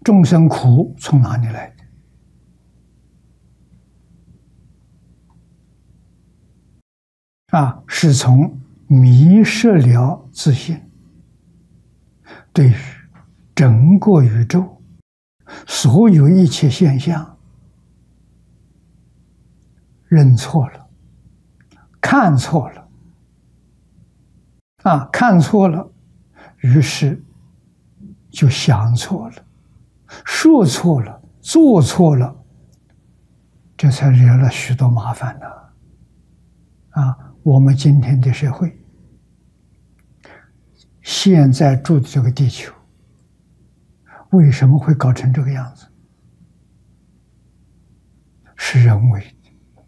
众生苦从哪里来的？是从迷失了自信，对于整个宇宙所有一切现象认错了，看错了，看错了，于是就想错了，说错了，做错了，这才惹了许多麻烦呢。我们今天的社会，现在住的这个地球，为什么会搞成这个样子？是人为的，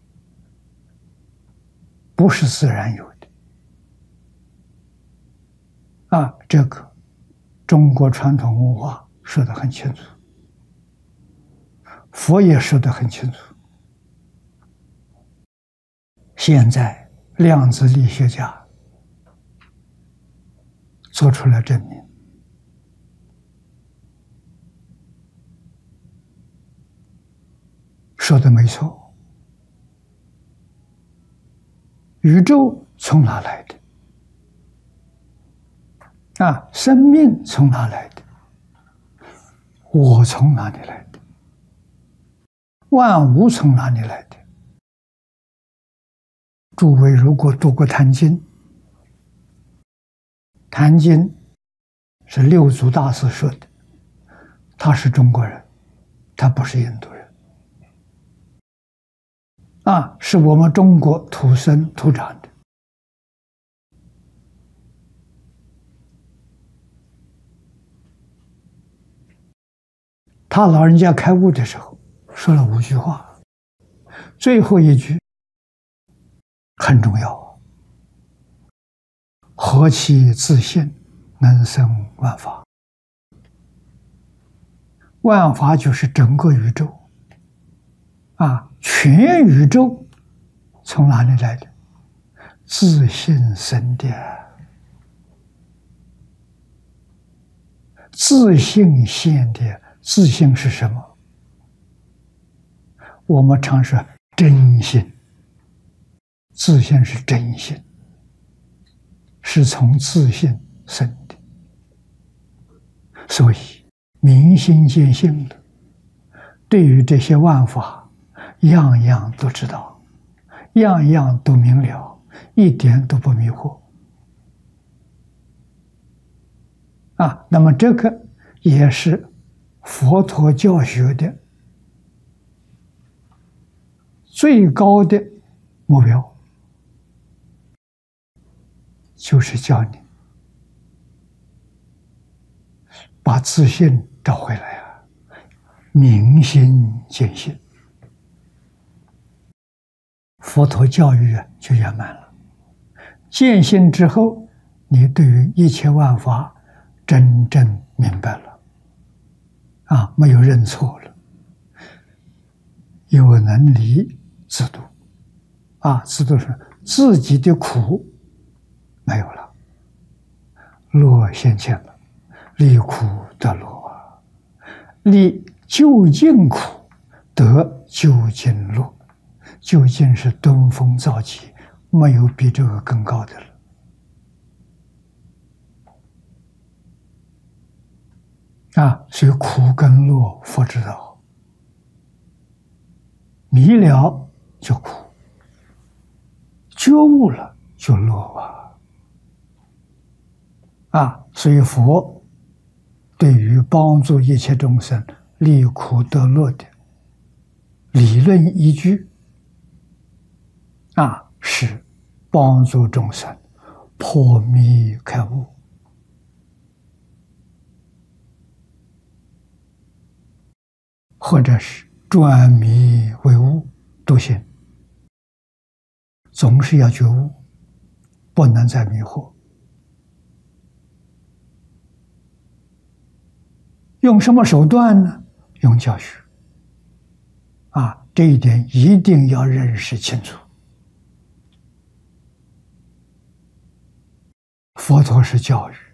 不是自然有的。这个中国传统文化说得很清楚，佛也说得很清楚。现在量子力学家做出了证明，说的没错。宇宙从哪来的？生命从哪来的？我从哪里来的？万物从哪里来的？诸位如果读过《坛经》，《坛经》是六祖大师说的，他是中国人，他不是印度人，是我们中国土生土长的。他老人家开悟的时候说了5句话，最后一句很重要：何其自性，能生万法。万法就是整个宇宙，全宇宙从哪里来的？自性生的。自性现的。自性是什么？我们常说真性。自性是真性，是从自性生的。所以明心见性的，对于这些万法，样样都知道，样样都明了，一点都不迷惑。那么这个也是佛陀教学的最高的目标，就是教你把自信找回来明心见性，佛陀教育就圆满了。见性之后，你对于一切万法真正明白了，没有认错了，有能离自度，自度是自己的苦没有了，乐现前了，离苦得乐离究竟苦得究竟乐。究竟是登峰造极，没有比这个更高的了。所以苦跟乐佛知道，迷了就苦，觉悟了就乐所以佛对于帮助一切众生离苦得乐的理论依据是帮助众生破迷开悟，或者是转迷为悟都行，总是要觉悟，不能再迷惑。用什么手段呢？用教学这一点一定要认识清楚。佛陀是教育，